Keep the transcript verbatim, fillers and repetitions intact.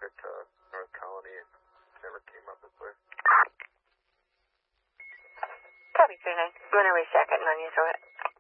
traffic to North Colony. It never came up this way. Copy, three nine. You want to recheck it and then you throw it?